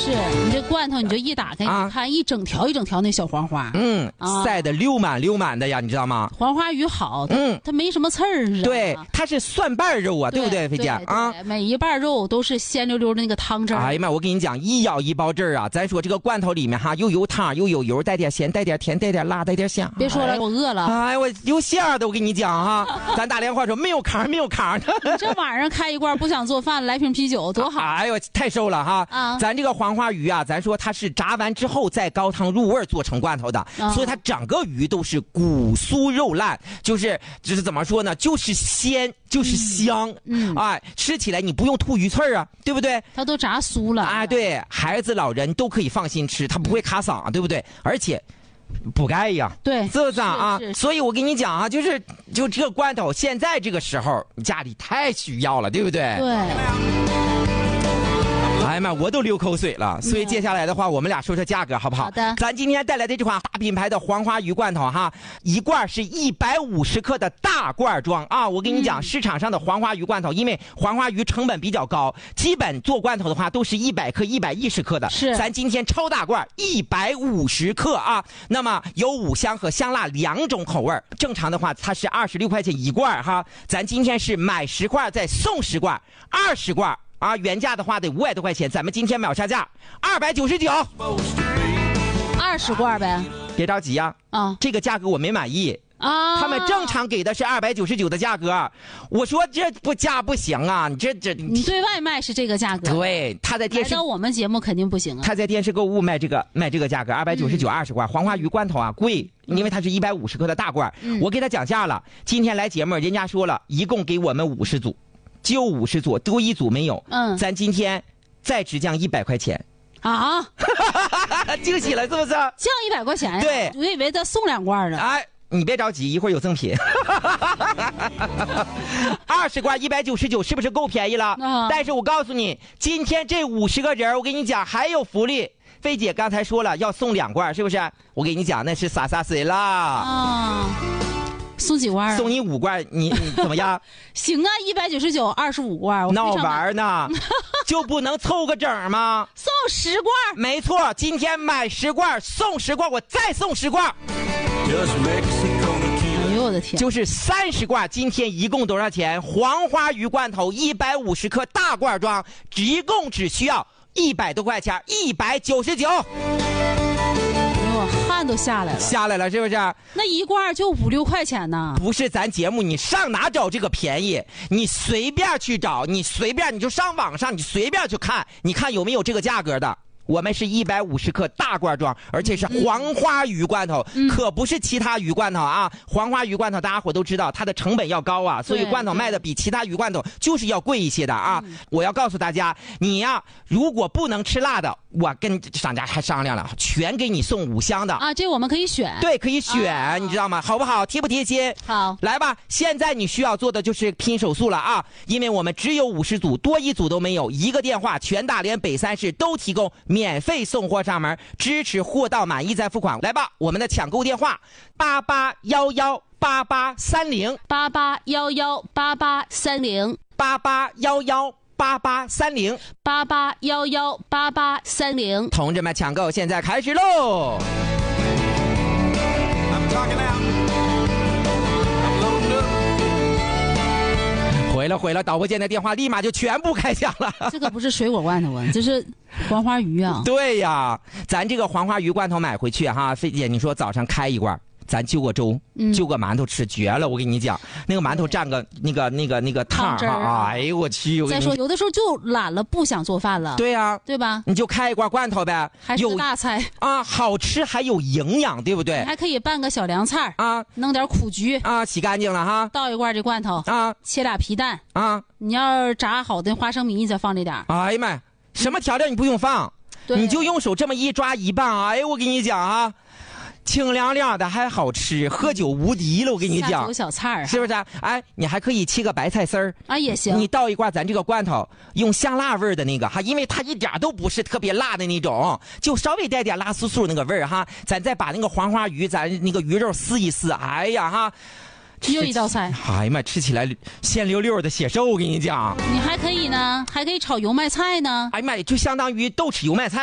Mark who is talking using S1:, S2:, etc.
S1: 是你这罐头，你就一打开，你看一整条一整条那小黄花，
S2: 晒得溜满溜满的呀，你知道吗？
S1: 黄花鱼好，它没什么刺儿，
S2: 对，它是蒜瓣肉啊，对不对，飞姐啊？
S1: 每一瓣肉都是鲜溜溜的那个汤汁。
S2: 哎呀妈，我跟你讲，一咬一包汁儿啊！咱说这个罐头里面哈，又有汤又有油，带点咸，带点甜，带点辣，带点香。
S1: 别说了，我饿了。
S2: 哎，我有馅的，我跟你讲哈，咱打电话说没有糠，没有糠。
S1: 你这晚上开一罐不想做饭，来瓶啤酒多好。
S2: 哎呦，太瘦了哈！咱这个黄花鱼啊，咱说它是炸完之后再高汤入味做成罐头的，所以它整个鱼都是骨酥肉烂，就是怎么说呢？就是鲜，就是香。哎，吃起来你不用吐鱼刺啊，对不对？
S1: 它都炸酥了。
S2: 哎，对，孩子老人都可以放心吃，它不会卡嗓，对不对？而且补钙呀，
S1: 对，
S2: 是不是啊？所以我跟你讲啊，就这个罐头，现在这个时候家里太需要了，对不对？
S1: 对。
S2: 哎呀妈，我都流口水了。所以接下来的话，我们俩说说价格好不好？
S1: 好的。
S2: 咱今天带来的这款大品牌的黄花鱼罐头哈，一罐是150克的大罐装啊。我跟你讲，市场上的黄花鱼罐头，因为黄花鱼成本比较高，基本做罐头的话都是100克、110克的。
S1: 是。
S2: 咱今天超大罐150克啊。那么有五香和香辣2种口味，正常的话它是26块钱一罐哈。咱今天是买10罐再送10罐，20罐。啊，原价的话得500多块钱，咱们今天秒杀价299，20
S1: 罐呗。
S2: 别着急呀，这个价格我没满意啊。他们正常给的是299的价格，我说这不价不行啊，你
S1: 你对外卖是这个价格，
S2: 对，他在电视，
S1: 来到我们节目肯定不行啊。
S2: 他在电视购物卖这个价格299，20罐黄花鱼罐头啊贵，因为它是150克的大罐，我给他讲价了。今天来节目，人家说了一共给我们50组。就50组，多一组没有。咱今天再只降100块钱
S1: 啊！
S2: 惊喜了是不是？降
S1: 100块钱？
S2: 对，
S1: 我以为他送2罐呢。
S2: 哎，你别着急，一会儿有赠品。20罐199，是不是够便宜了？但是我告诉你，今天这50个人，我跟你讲还有福利。菲姐刚才说了要送2罐，是不是？我跟你讲那是洒水啦。
S1: 送几罐？
S2: 送你5罐，你怎么样？
S1: 行啊，199，25罐。
S2: 闹玩呢，就不能凑个整吗？
S1: 送10罐。
S2: 没错，今天买10罐送10罐，我再送10罐。
S1: 哎呦我的天！
S2: 就是30罐，今天一共多少钱？黄花鱼罐头150克大罐装，一共只需要100多块钱，199。
S1: 汗都下来了，
S2: 是不是？
S1: 那一罐就5、6块钱呢？
S2: 不是咱节目，你上哪找这个便宜？你随便去找，你就上网上，你随便去看，你看有没有这个价格的。我们是150克大罐装，而且是黄花鱼罐头，可不是其他鱼罐头啊。黄花鱼罐头大家伙都知道，它的成本要高啊，所以罐头卖的比其他鱼罐头就是要贵一些的啊。我要告诉大家，你呀，如果不能吃辣的，我跟商家还商量了，全给你送5香的
S1: 啊。这我们可以选，
S2: 对，可以选，你知道吗？好不好？贴不贴心？
S1: 好，
S2: 来吧。现在你需要做的就是拼手速了啊，因为我们只有50组，多一组都没有。一个电话，全大连北3市都提供免费送货上门，支持货到满意再付款。来吧，我们的抢购电话88118830883088118830，同志们抢购现在开始喽！毁了，导播间的电话立马就全部开响了。
S1: 这个不是水果罐头啊，这是黄花鱼啊。
S2: 对呀，咱这个黄花鱼罐头买回去哈，菲姐你说早上开一罐，咱就个粥，就个馒头吃，绝了！我跟你讲，那个馒头蘸个那个汤哈，哎呦我去！
S1: 再说有的时候就懒了，不想做饭了。
S2: 对呀，
S1: 对吧？
S2: 你就开一罐罐头呗，
S1: 还是个大菜
S2: 啊，好吃还有营养，对不对？
S1: 你还可以拌个小凉菜啊，弄点苦菊
S2: 啊，洗干净了哈，
S1: 倒一罐这罐头啊，切俩皮蛋啊，你要是炸好的花生米，你再放这点。
S2: 哎呀妈，什么调料你不用放，你就用手这么一抓一拌，哎呦我跟你讲啊。清凉凉的还好吃，喝酒无敌了。我跟你讲，
S1: 下酒小菜
S2: 是不是？哎，你还可以切个白菜丝儿
S1: 啊，也行。
S2: 你倒一罐咱这个罐头，用香辣味的那个哈，因为它一点都不是特别辣的那种，就稍微带点辣酥酥那个味儿哈。咱再把那个黄花鱼，咱那个鱼肉撕一撕，哎呀哈，
S1: 又一道菜。
S2: 哎呀妈，吃起来鲜溜溜的血瘦。我跟你讲，
S1: 你还可以呢，还可以炒油麦菜呢。
S2: 哎呀妈，就相当于豆豉油麦菜。